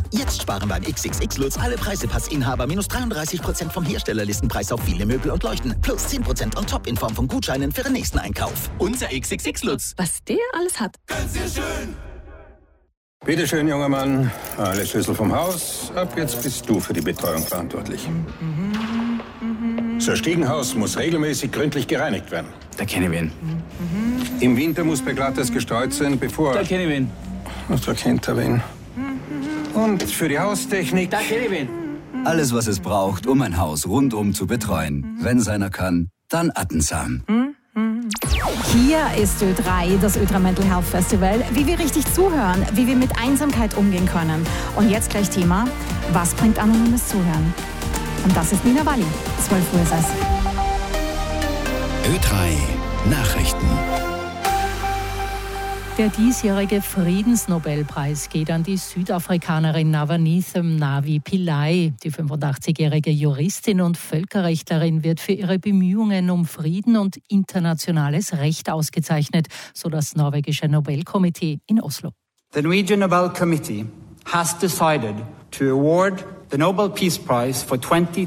Jetzt sparen beim XXX Lutz alle Preisepassinhaber minus 33% vom Herstellerlistenpreis auf viele Möbel und Leuchten. Plus 10% on top in Form von Gutscheinen für den nächsten Einkauf. Unser XXX Lutz. Was der alles hat. Ganz sehr schön. Bitte schön, junger Mann. Alle Schlüssel vom Haus. Ab jetzt bist du für die Betreuung verantwortlich. Das Stiegenhaus muss regelmäßig gründlich gereinigt werden. Da kenne ich wen. Im Winter muss beglattes gestreut sein, bevor... Da kenne ich wen. Da kennt er wen. Und für die Haustechnik... Da kenne ich wen. Alles, was es braucht, um ein Haus rundum zu betreuen. Wenn es einer kann, dann Attensam. Hier ist Ö3, das Ö3 Mental Health Festival. Wie wir richtig zuhören, wie wir mit Einsamkeit umgehen können. Und jetzt gleich Thema, was bringt anonymes Zuhören? Und das ist Nina Walli. 12 Uhr ist es. Ö3 Nachrichten. Der diesjährige Friedensnobelpreis geht an die Südafrikanerin Navamithem Navi Pillay. Die 85-jährige Juristin und Völkerrechtlerin wird für ihre Bemühungen um Frieden und internationales Recht ausgezeichnet, so das norwegische Nobelkomitee in Oslo. The Norwegian Nobel Committee has decided to award the Nobel Peace Prize for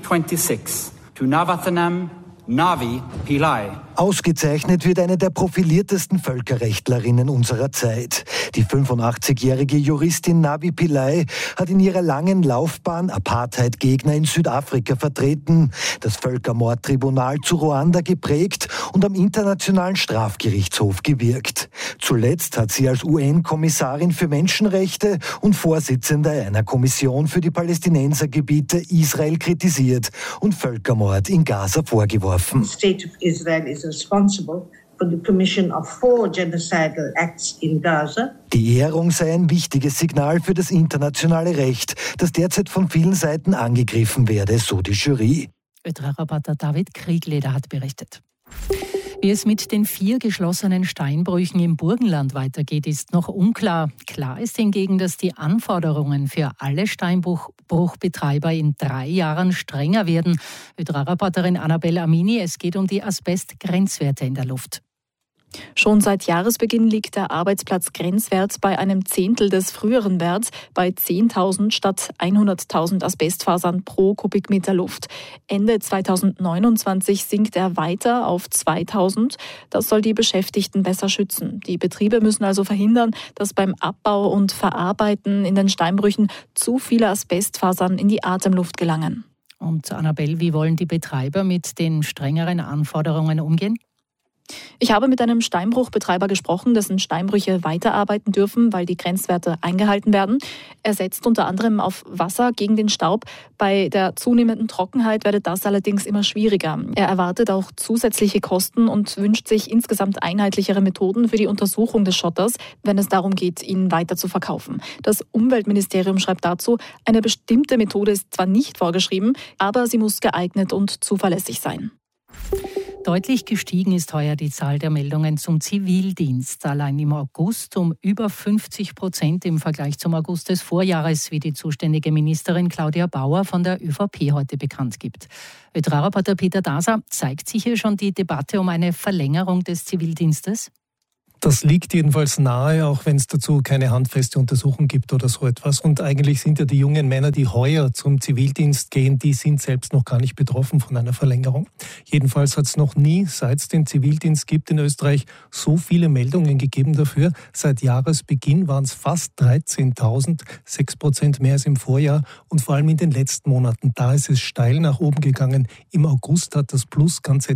2026 to Navamithem Navi Pillay. Ausgezeichnet wird eine der profiliertesten Völkerrechtlerinnen unserer Zeit. Die 85-jährige Juristin Navi Pillay hat in ihrer langen Laufbahn Apartheid-Gegner in Südafrika vertreten, das Völkermordtribunal zu Ruanda geprägt und am Internationalen Strafgerichtshof gewirkt. Zuletzt hat sie als UN-Kommissarin für Menschenrechte und Vorsitzende einer Kommission für die Palästinensergebiete Israel kritisiert und Völkermord in Gaza vorgeworfen. The state of Israel is responsible for the commission of 4 genocidal acts in Gaza. Die Ehrung sei ein wichtiges Signal für das internationale Recht, das derzeit von vielen Seiten angegriffen werde, so die Jury. Ö3-Reporter David Kriegleder hat berichtet. Wie es mit den 4 geschlossenen Steinbrüchen im Burgenland weitergeht, ist noch unklar. Klar ist hingegen, dass die Anforderungen für alle Steinbruchbetreiber in 3 Jahren strenger werden. Ö3-Reporterin Annabelle Amini, es geht um die Asbestgrenzwerte in der Luft. Schon seit Jahresbeginn liegt der Arbeitsplatzgrenzwert bei einem Zehntel des früheren Werts bei 10.000 statt 100.000 Asbestfasern pro Kubikmeter Luft. Ende 2029 sinkt er weiter auf 2.000. Das soll die Beschäftigten besser schützen. Die Betriebe müssen also verhindern, dass beim Abbau und Verarbeiten in den Steinbrüchen zu viele Asbestfasern in die Atemluft gelangen. Und Annabelle, wie wollen die Betreiber mit den strengeren Anforderungen umgehen? Ich habe mit einem Steinbruchbetreiber gesprochen, dessen Steinbrüche weiterarbeiten dürfen, weil die Grenzwerte eingehalten werden. Er setzt unter anderem auf Wasser gegen den Staub. Bei der zunehmenden Trockenheit werde das allerdings immer schwieriger. Er erwartet auch zusätzliche Kosten und wünscht sich insgesamt einheitlichere Methoden für die Untersuchung des Schotters, wenn es darum geht, ihn weiter zu verkaufen. Das Umweltministerium schreibt dazu, eine bestimmte Methode ist zwar nicht vorgeschrieben, aber sie muss geeignet und zuverlässig sein. Deutlich gestiegen ist heuer die Zahl der Meldungen zum Zivildienst. Allein im August um über 50% im Vergleich zum August des Vorjahres, wie die zuständige Ministerin Claudia Bauer von der ÖVP heute bekannt gibt. Ö3-Reporter Peter Daser, zeigt sich hier schon die Debatte um eine Verlängerung des Zivildienstes? Das liegt jedenfalls nahe, auch wenn es dazu keine handfeste Untersuchung gibt oder so etwas. Und eigentlich sind ja die jungen Männer, die heuer zum Zivildienst gehen, die sind selbst noch gar nicht betroffen von einer Verlängerung. Jedenfalls hat es noch nie, seit es den Zivildienst gibt in Österreich, so viele Meldungen gegeben dafür. Seit Jahresbeginn waren es fast 13.000, 6% mehr als im Vorjahr. Und vor allem in den letzten Monaten, da ist es steil nach oben gegangen. Im August hat das Plus ganze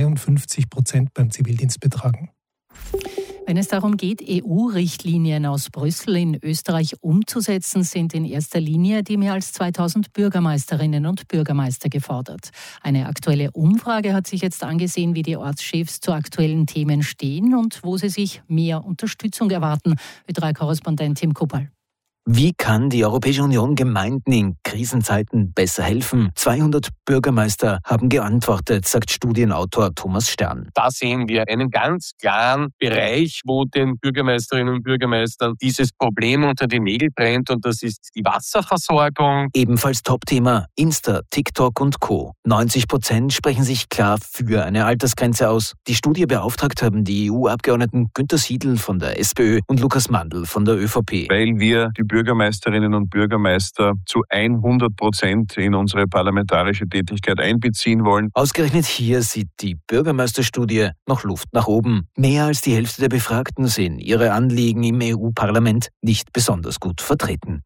52% beim Zivildienst betragen. Wenn es darum geht, EU-Richtlinien aus Brüssel in Österreich umzusetzen, sind in erster Linie die mehr als 2000 Bürgermeisterinnen und Bürgermeister gefordert. Eine aktuelle Umfrage hat sich jetzt angesehen, wie die Ortschefs zu aktuellen Themen stehen und wo sie sich mehr Unterstützung erwarten. Ö3-Korrespondent Tim Kuppel. Wie kann die Europäische Union Gemeinden in Krisenzeiten besser helfen? 200 Bürgermeister haben geantwortet, sagt Studienautor Thomas Stern. Da sehen wir einen ganz klaren Bereich, wo den Bürgermeisterinnen und Bürgermeistern dieses Problem unter die Nägel brennt, und das ist die Wasserversorgung. Ebenfalls Topthema Insta, TikTok und Co. 90% sprechen sich klar für eine Altersgrenze aus. Die Studie beauftragt haben die EU-Abgeordneten Günter Siedl von der SPÖ und Lukas Mandl von der ÖVP. Weil wir die Bürgermeisterinnen und Bürgermeister zu 100% in unsere parlamentarische Tätigkeit einbeziehen wollen. Ausgerechnet hier sieht die Bürgermeisterstudie noch Luft nach oben. Mehr als die Hälfte der Befragten sehen ihre Anliegen im EU-Parlament nicht besonders gut vertreten.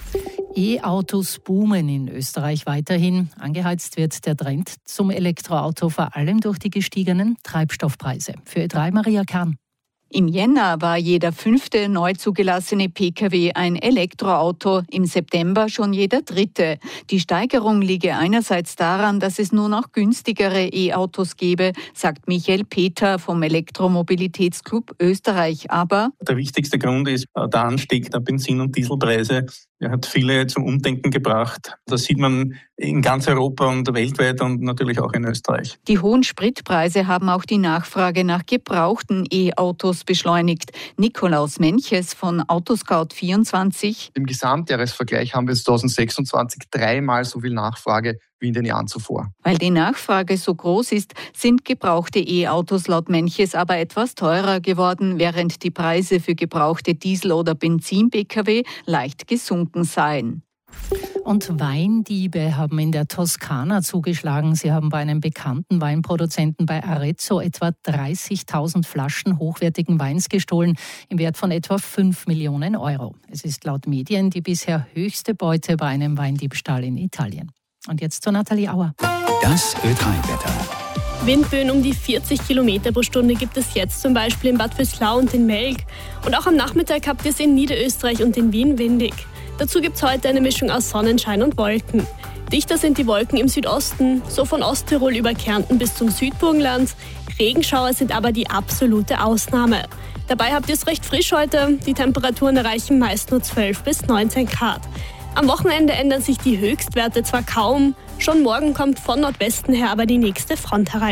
E-Autos boomen in Österreich weiterhin. Angeheizt wird der Trend zum Elektroauto vor allem durch die gestiegenen Treibstoffpreise. Für Ö3 Maria Kahn. Im Jänner war jeder 5. neu zugelassene Pkw ein Elektroauto, im September schon jeder 3. Die Steigerung liege einerseits daran, dass es nur noch günstigere E-Autos gebe, sagt Michael Peter vom Elektromobilitätsclub Österreich. Aber der wichtigste Grund ist der Anstieg der Benzin- und Dieselpreise. Er hat viele zum Umdenken gebracht. Das sieht man in ganz Europa und weltweit und natürlich auch in Österreich. Die hohen Spritpreise haben auch die Nachfrage nach gebrauchten E-Autos beschleunigt. Nikolaus Menches von Autoscout24. Im Gesamtjahresvergleich haben wir 2026 dreimal so viel Nachfrage wie in den Jahren zuvor. Weil die Nachfrage so groß ist, sind gebrauchte E-Autos laut Menches aber etwas teurer geworden, während die Preise für gebrauchte Diesel- oder Benzin-Pkw leicht gesunken seien. Und Weindiebe haben in der Toskana zugeschlagen. Sie haben bei einem bekannten Weinproduzenten bei Arezzo etwa 30.000 Flaschen hochwertigen Weins gestohlen, im Wert von etwa 5 Millionen Euro. Es ist laut Medien die bisher höchste Beute bei einem Weindiebstahl in Italien. Und jetzt zu Nathalie Auer. Das Ö3-Wetter. Windböen um die 40 Kilometer pro Stunde gibt es jetzt zum Beispiel in Bad Vöslau und in Melk. Und auch am Nachmittag habt ihr es in Niederösterreich und in Wien windig. Dazu gibt es heute eine Mischung aus Sonnenschein und Wolken. Dichter sind die Wolken im Südosten, so von Osttirol über Kärnten bis zum Südburgenland. Regenschauer sind aber die absolute Ausnahme. Dabei habt ihr es recht frisch heute. Die Temperaturen erreichen meist nur 12 bis 19 Grad. Am Wochenende ändern sich die Höchstwerte zwar kaum, schon morgen kommt von Nordwesten her aber die nächste Front herein.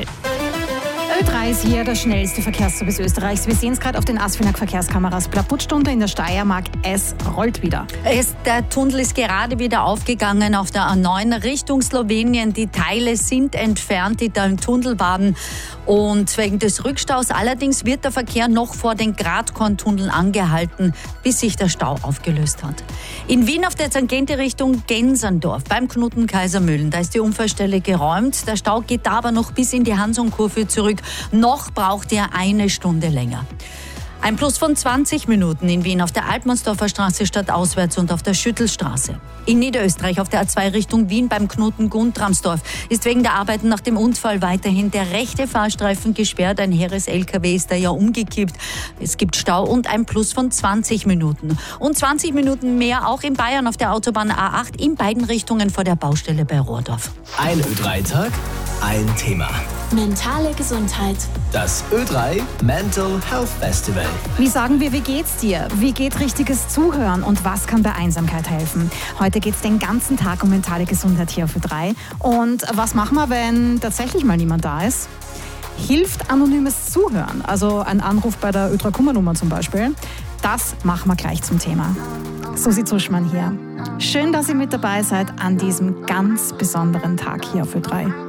Ö3 ist hier der schnellste Verkehrsservice Österreichs. Wir sehen es gerade auf den ASFINAG-Verkehrskameras. Plaputstunde in der Steiermark, es rollt wieder. Der Tunnel ist gerade wieder aufgegangen auf der A9 Richtung Slowenien. Die Teile sind entfernt, die da im Tunnel waren. Und wegen des Rückstaus allerdings wird der Verkehr noch vor den Gradkorntunneln angehalten, bis sich der Stau aufgelöst hat. In Wien auf der Tangente Richtung Gensendorf beim Knoten Kaisermühlen, da ist die Unfallstelle geräumt. Der Stau geht da aber noch bis in die Hansonkurve zurück. Noch braucht ihr eine Stunde länger. Ein Plus von 20 Minuten in Wien auf der Altmannsdorfer Straße stadtauswärts und auf der Schüttelstraße. In Niederösterreich auf der A2 Richtung Wien beim Knoten Guntramsdorf ist wegen der Arbeiten nach dem Unfall weiterhin der rechte Fahrstreifen gesperrt. Ein Heeres-LKW ist da ja umgekippt. Es gibt Stau und ein Plus von 20 Minuten. Und 20 Minuten mehr auch in Bayern auf der Autobahn A8 in beiden Richtungen vor der Baustelle bei Rohrdorf. Ein Ö3-Tag, ein Thema. Mentale Gesundheit. Das Ö3 Mental Health Festival. Wie sagen wir, wie geht's dir? Wie geht richtiges Zuhören? Und was kann bei Einsamkeit helfen? Heute geht's den ganzen Tag um mentale Gesundheit hier auf Ö3. Und was machen wir, wenn tatsächlich mal niemand da ist? Hilft anonymes Zuhören? Also ein Anruf bei der Ö3-Kummernummer zum Beispiel. Das machen wir gleich zum Thema. Susi Zuschmann hier. Schön, dass ihr mit dabei seid an diesem ganz besonderen Tag hier auf Ö3.